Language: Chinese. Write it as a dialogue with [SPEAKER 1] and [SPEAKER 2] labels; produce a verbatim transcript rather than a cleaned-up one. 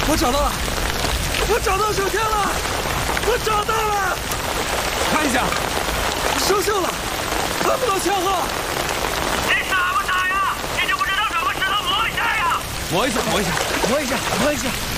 [SPEAKER 1] 我找到了，我找到手枪了，我找到了。
[SPEAKER 2] 看一下，
[SPEAKER 1] 生锈了，看不到枪号。
[SPEAKER 3] 你傻不傻呀？你就不知道找个石头磨一下呀？
[SPEAKER 2] 磨一下，磨一下，
[SPEAKER 1] 磨一下，磨一下。